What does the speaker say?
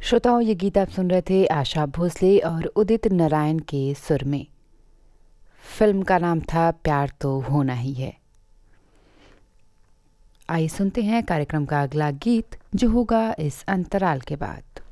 श्रोताओं, ये गीत आप सुन रहे थे आशा भोसले और उदित नारायण के सुर में। फिल्म का नाम था प्यार तो होना ही है। आइए सुनते हैं कार्यक्रम का अगला गीत, जो होगा इस अंतराल के बाद।